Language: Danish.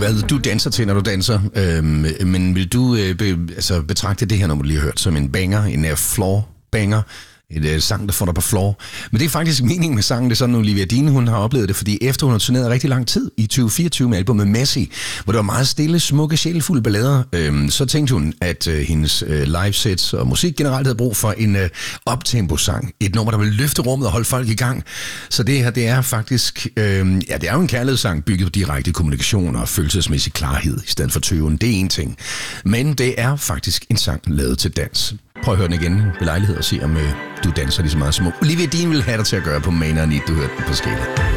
hvad du danser til, når du danser. Men vil du betragte det her, når du lige har hørt, som en banger, en floor banger? Et sang, der får dig på floor. Men det er faktisk meningen med sangen, det er sådan, Olivia Dean, hun har oplevet det, fordi efter hun har turneret rigtig lang tid i 2024 med albumet Messi, hvor det var meget stille, smukke, sjælfulde ballader, så tænkte hun, at hendes livesets og musik generelt havde brug for en optempo-sang. Et nummer, der vil løfte rummet og holde folk i gang. Så det her, det er faktisk, det er jo en kærlighedssang bygget på direkte kommunikation og følelsesmæssig klarhed i stedet for tøven. Det er en ting. Men det er faktisk en sang lavet til dans. Prøv at høre den igen ved lejlighed og se, om du danser lige så meget som Olivia Dean vil have dig til at gøre på Main & Need. Du hørte den på Skala.